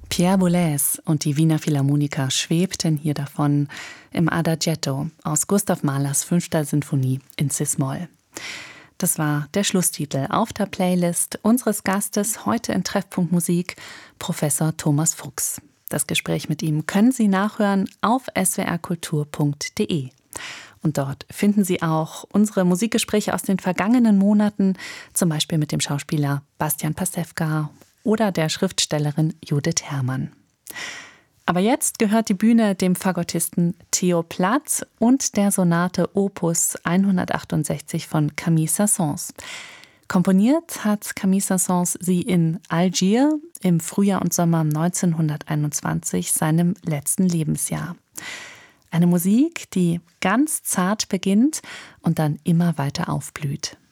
Pierre Boulez und die Wiener Philharmoniker schwebten hier davon im Adagietto aus Gustav Mahlers 5. Sinfonie in Cis-Moll. Das war der Schlusstitel auf der Playlist unseres Gastes heute in Treffpunkt Musik, Professor Thomas Fuchs. Das Gespräch mit ihm können Sie nachhören auf swrkultur.de. Und dort finden Sie auch unsere Musikgespräche aus den vergangenen Monaten, zum Beispiel mit dem Schauspieler Bastian Pastewka oder der Schriftstellerin Judith Herrmann. Aber jetzt gehört die Bühne dem Fagottisten Theo Plath und der Sonate Opus 168 von Camille Saint-Saëns. Komponiert hat Camille Saint-Saëns sie in Algier im Frühjahr und Sommer 1921, seinem letzten Lebensjahr. Eine Musik, die ganz zart beginnt und dann immer weiter aufblüht.